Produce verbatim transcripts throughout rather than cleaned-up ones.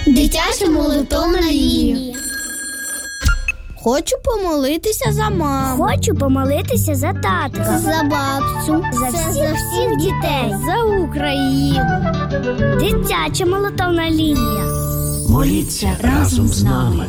Дитяча молитовна лінія. Хочу помолитися за маму. Хочу помолитися за татка. За бабцю. За всіх, за всіх дітей. За Україну. Дитяча молитовна лінія. Моліться разом з нами.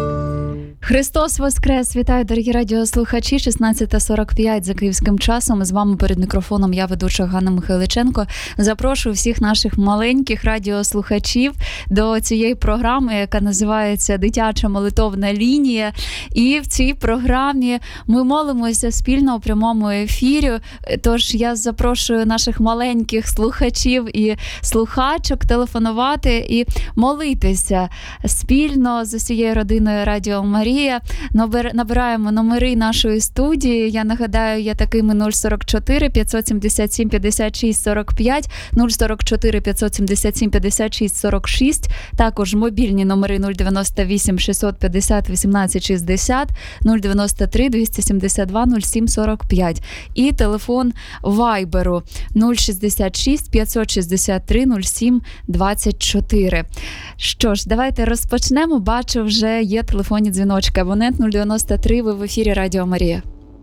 Христос Воскрес! Вітаю, дорогі радіослухачі. шістнадцята сорок п'ять за київським часом. З вами перед мікрофоном я, ведуча Ганна Михайличенко. Запрошую всіх наших маленьких радіослухачів до цієї програми, яка називається «Дитяча молитовна лінія». І в цій програмі ми молимося спільно у прямому ефірі. Тож я запрошую наших маленьких слухачів і слухачок телефонувати і молитися спільно з усією родиною Радіо Марія. Набираємо номери нашої студії. Я нагадаю, є такими нуль сорок чотири п'ятсот сімдесят сім п'ятдесят шість сорок п'ять, нуль сорок чотири п'ятсот сімдесят сім п'ятдесят шість сорок шість, також мобільні номери нуль дев'яносто вісім шістсот п'ятдесят вісімнадцять шістдесят, нуль дев'яносто три двісті сімдесят два нуль сім сорок п'ять і телефон Вайберу нуль шістдесят шість п'ятсот шістдесят три нуль сім двадцять чотири. Що ж, давайте розпочнемо. Бачу, вже є телефонні дзвіночки. Абонент нуль дев'яносто три, ви в ефірі Радіо Марія.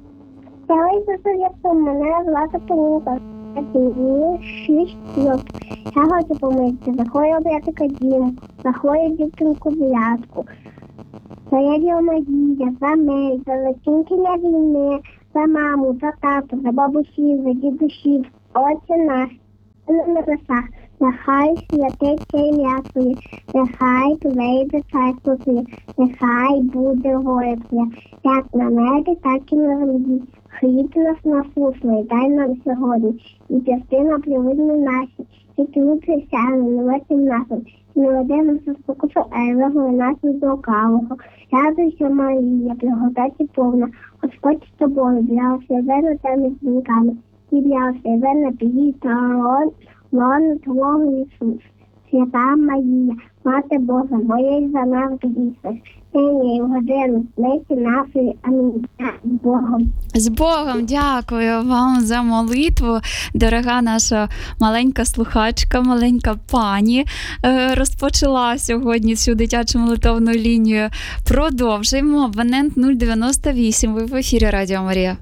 Давай засов'ятку, мене звати Полінка. Мені шість років. Я хочу помитися. Заходить обрятика дім, заходить дівчинку в'язку. За Радіо Марія, за мене, за закінчення війни, за маму, за тату, за бабусів, за дідусів. Отче наш, на небесах. Нехай святиться ім'я Твоє, нехай прийде царство Твоє, нехай буде воля Твоя, як на небі, так і на землі. Хліб наш насущний, дай нам сьогодні, і частина привидні наші, які ми присягли невестям нашим, і не веде нас у спокусу, а й визволи нас від лукавого. Радуйся, Марія, благодаті повна, Господь з тобою, благословенна тими жінками, і благословенна плід та лона Твого Ісус. Свята Марія, Мати Божа, молись за нас грішних, нині і в годину смерті нашої. Амінь. З Богом. З Богом, дякую вам за молитву, дорога наша маленька слухачка, маленька пані розпочала сьогодні цю дитячу молитовну лінію. Продовжуємо. Абонент нуль дев'яносто вісім, ви в ефірі Радіо Марія.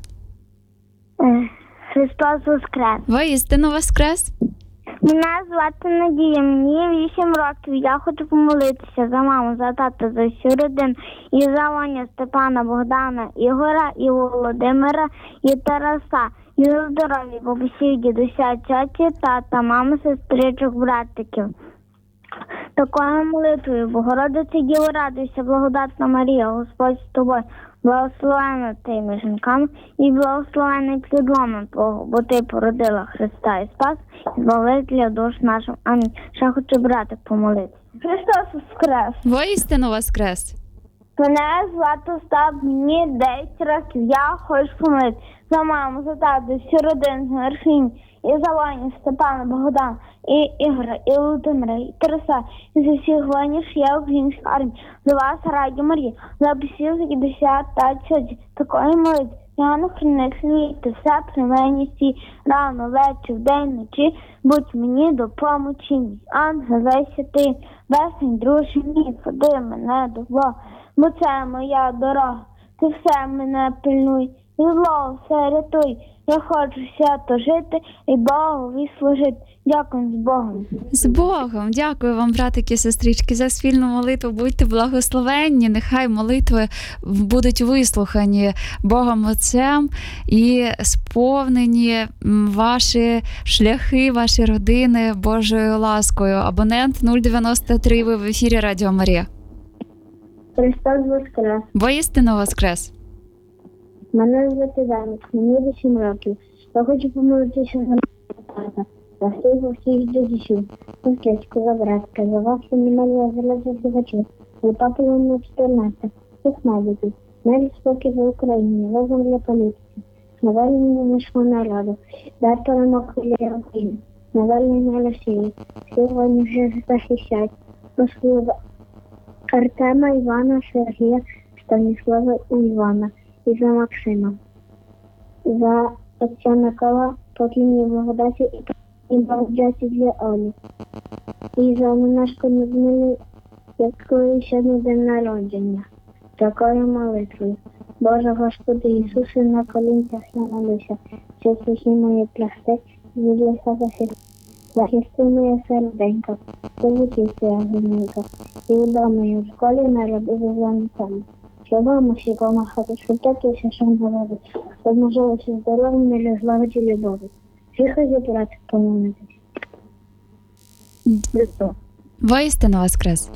Христос Воскрес! Воістину Воскрес! Мене звати Надія, мені вісім років. Я хочу помолитися за маму, за тата, за всю родину. І за Ваню, Степана, Богдана, Ігора, і Володимира, і Тараса. І за здоров'я бабусів, дідуся, тьоті, тата, мами, сестричок, братиків. Такою молитвою, Богородице Діво, радуйся, благодатна Марія, Господь з тобою. Благословена ти між жінками і благословений плід лона Твого, бо ти породила Христа і спас, і збавителя душ нашим. Амінь. Ще хочу брати помолитися. Христос Воскрес! Воістину Воскрес! Мене звати Остап, мені десять років. Я хочу помолитися за маму, за тату, всю родину, за Архінь, і за Ваню, Степана, Богдана, і Ігора, і Володимира, і Тараса, і за всіх воїнів, що є українська армія, за вас, Радіо Марія, за бісів, за дідуся та тьоті. Такої молитви, Яну храни світи, все при мені стій, рано, вечір, вдень, вночі, будь мені допомочі, мій ангел весь святий, весень, дружі мій, веди мене до Бога, бо це моя дорога, ти все мене пильнуй, і зло все рятуй. Я хочу свято жити і Богові служити. Дякую, з Богом. З Богом. Дякую вам, братики і сестрички, за спільну молитву. Будьте благословенні. Нехай молитви будуть вислухані Богом Отцем і сповнені ваші шляхи, ваші родини Божою ласкою. Абонент нуль дев'яносто три, ви в ефірі Радіо Марія. Христос Воскрес! Воістину Воскрес! Мене звати Даник, мені вісім років. Я хочу помолитися за тата, за всіх всіх дідусів, за течку, за братка, за вас, Марія, за нас слухачів, за папу на чотирнадцять, всіх медиків, навіть спокій за Україну, розум для політики, навальнення нашого народу, дар перемог для України, навальнення Росії, всіх вони вже захищають, послуга Артема, Івана, Сергія, Станіслава і Івана. І за Максима, за отця Микола, поклінні благодаті і благодаті для Олі, і за монашку Людмилу святкую сьогодні день народження. Такою молитвою. Боже Господи Ісусе, на колінцях я молюся, що сухі мої пляшки від лиха захисти. Захисти моє серденько, повутівся я гненько, і вдома і в школі народи зазвонитами. Щоб вам усі помахати, щоб тетуся, що народи, щоб можливості здоров'я, милі, злагоді, любові. Всіх зібрати, помолитись. Христос. Воістину воскрес!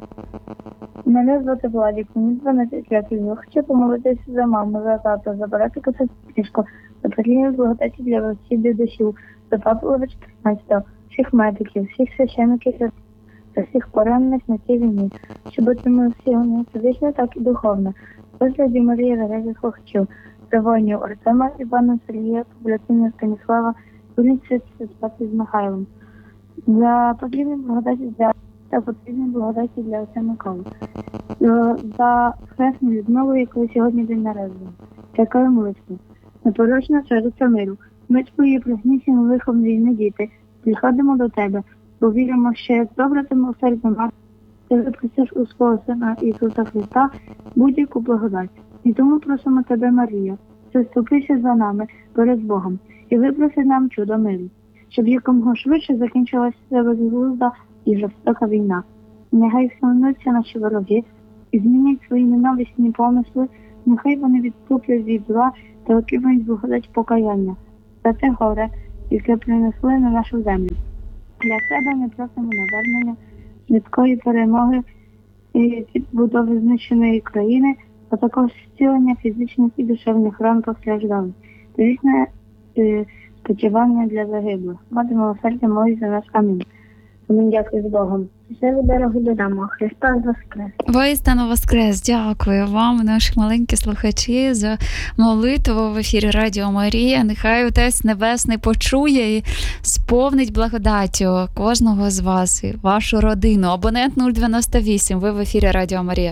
Мене звати Владик, мені дванадцять років. Я хочу помолитися за маму, за тата, за братика Сашко, за потрібні благодаті для всіх дідусів, за папу чотирнадцятого, всіх медиків, всіх священиків та всіх поранених на цій війні, щоб отримали всі вони фізично, так і духовно. Розгляді Марії Верезі Хохчів, за воїнів Артема, Івана, Сергія, Побратимів Станіслава, Вільниці спати з Михайлом. За потрібні благодаті для та потрібні благодаті для отця Миколи. За хресну Людмилу, якої сьогодні день народження. Такою молитвою. Непорочна цариця миру. Ми твої пригнічені лихом війни діти. Приходимо до тебе, бо віримо, що як добре ти милосердна мати, ти випросиш у свого Сина Ісуса Христа будь-яку благодать. І тому просимо тебе, Марія, заступися за нами перед Богом і випроси нам чудо миру, щоб якомога швидше закінчилася безглузда і жорстока війна. Нехай встановлюються наші вороги і змінять свої ненависні помисли, нехай вони відступлять від зла та отримають благодать покаяння за те горе, яке принесли на нашу землю. Для себе ми просимо навернення швидкої перемоги і відбудови знищеної країни, а також зцілення фізичних і душевних ран постраждалих. Вічне е, спочивання для загиблих. Мати милосердя, молись за нас. Амінь. Амінь. Дякую з Богом. Щасливі дороги додому. Христос воскрес. Воістину воскрес! Дякую вам, наші маленькі слухачі, за молитву в ефірі Радіо Марія. Нехай Отець Небесний почує і сповнить благодаттю кожного з вас і вашу родину. Абонент нуль дев'яносто вісім, ви в ефірі Радіо Марія.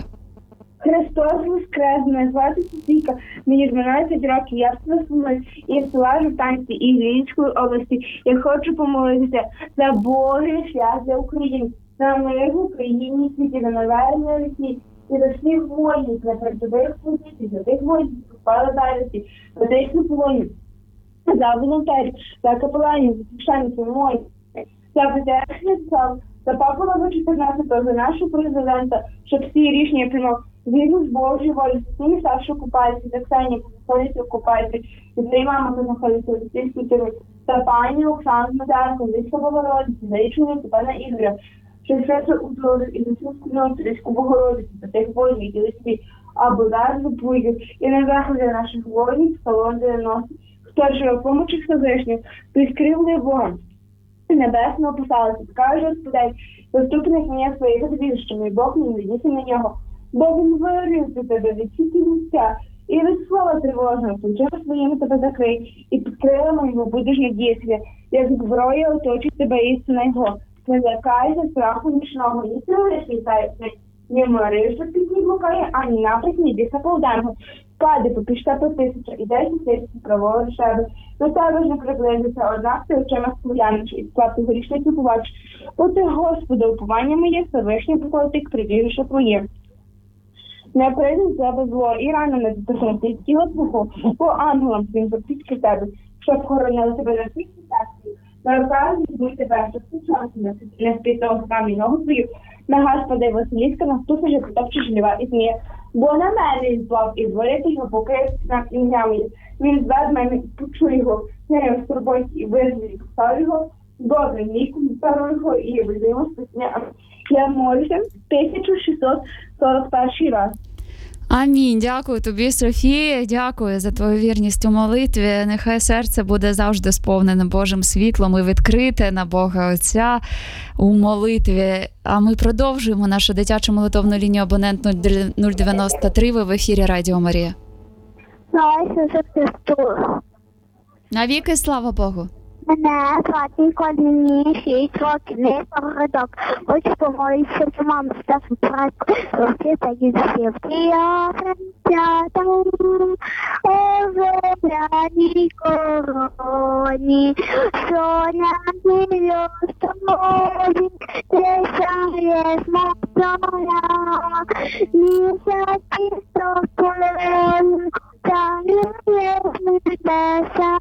Христос воскрес! Мене звати Софійка, мені дванадцять років, я з із села Жовтанці і Львівської області. Я хочу помолитися за Божий шлях для України, за мир в Україні, світі, за навернення Росії, і за всіх воїнів, за передових позицій, за тих воїнів, які попали далі, за тих воїнів, за волонтерів, за капеланів, за священників, воїнів, за ветеранів, за папу Леву чотирнадцятого, за нашого президента, щоб всі рішення приймав згідно з Божою волею, за всі міста, що окупаються, за Ксенію, що знаходиться в окупації, за її мама, що знаходиться в російській тюрмі, за пані Оксану Мазарку, за Ісу Богородицю, за річного Степана Ігоря, що все це удалося і за цю спільну Трійську Богородицю, за тих воїнів, які листі або зараз випують, і на заході наших воїнів, салон дев'яносто, хто живе в помочі Всевишніх, той скривлює Бога. Небесного послалися, каже Господь, заступник мені своїх довір, що мій Бог не відніся на нього. Бо він вирив до тебе від всіх місця, і від слова тривожного, плечима своїми тебе закрий, і під крилами його будеш надіятися, як зброя оточить тебе істина його. Не лякайся страху нічного, ні сили світаються, ні мориш, під ні блукає, ані напрямк, ні біса полдарного. Пади по пішка по тисяча, і десять тисяч праворуч тебе. До тебе ж не приблизиться, однак ти очима споглянеш, і склад грішників побачиш. Бо ти, Господи, уповання моє, Всевишнє поколотик, прибіжище твоє. Не прийде з тебе зло, і рано не доторкнеться тіло твого, по ангелам своїм запічки тебе, щоб хоронили тебе на всіх ситуаціях. На руках візьми тебе, щоб ти часу не спітав з камінь ногу свою, на Господи Василіска наступиш, як топче жліва і змія. Бо на мене він злав, і зволити його, поки на ім'я моє. Він звед мене і почує його, не розтурбойся і визволить, став його, добре, віку, старого його, і визимо спасіння. Я молюся тисяча шістсот сорок перший раз. Амінь. Дякую тобі, Софія. Дякую за твою вірність у молитві. Нехай серце буде завжди сповнене Божим світлом і відкрите на Бога Отця у молитві. А ми продовжуємо нашу дитячу молитовну лінію абонент нуль дев'яносто три. Ви в ефірі Радіо Марія. Слава Ісусу Христу! Навіки слава Богу! Мене звати Кодміні, шість років, не сорок. Хочу помолитися за маму Стефу Працьку, рості та дідусів. Я францята у земляній короні, що на мільйон станові, де сам сяє смоктора, місяці стопулем, та не небеса,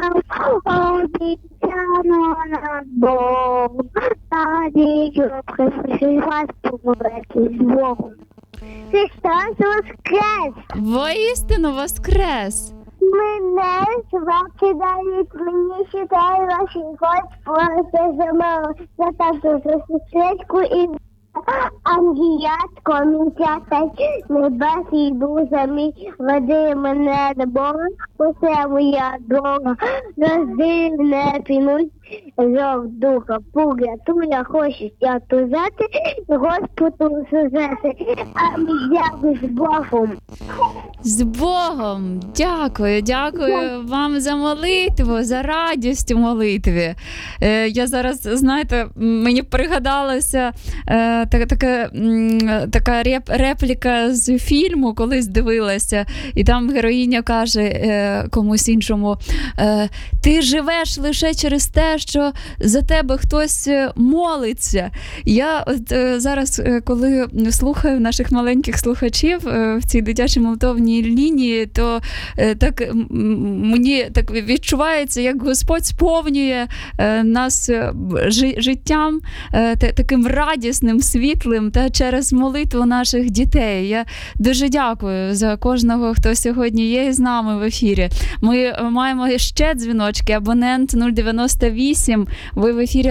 обіцяно над Богом, та дію прийшли вас помолитись з Богом. Христос воскрес! Воістину воскрес! Мене звати Давид, мені читає ваші Господь за мало, за тату, за сестричку і ангіятко, місяцять небес і дузами, веди мене до Бога, усе моя дорога, розди не пінуть, зов духа, порятуя, хочуть я тузати, Господу служити, а ми дякую з Богом. З Богом! Дякую, дякую вам за молитву, за радість у молитві. Е, я зараз, знаєте, мені пригадалася е, така, така, така реп, репліка з фільму, колись дивилася, і там героїня каже е, комусь іншому, е, ти живеш лише через те, що за тебе хтось молиться. Я от е, зараз, е, коли слухаю наших маленьких слухачів е, в цій дитячій молитовній лінії, то е, так м, мені так відчувається, як Господь сповнює е, нас жи, життям, е, та, таким радісним, світлим та через молитву наших дітей. Я дуже дякую за кожного, хто сьогодні є з нами в ефірі. Ми маємо ще дзвіночки. Абонент нуль дев'яносто вісім. Ви в ефірі